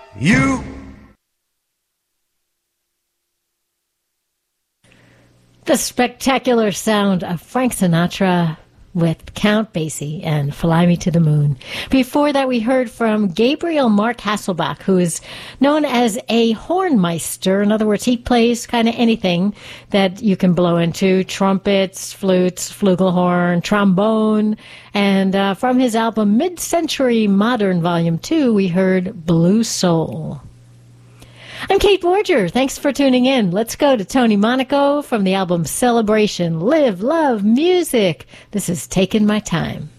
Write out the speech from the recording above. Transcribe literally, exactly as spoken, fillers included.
You. The spectacular sound of Frank Sinatra with Count Basie and Fly Me to the Moon. Before that, we heard from Gabriel Mark Hasselbach, who is known as a hornmeister. In other words, he plays kind of anything that you can blow into: trumpets, flutes, flugelhorn, trombone. And uh, from his album Mid-Century Modern Volume two, we heard Blue Soul. I'm Kate Borger. Thanks for tuning in. Let's go to Tony Monaco from the album Celebration, Live, Love, Music. This is Taking My Time.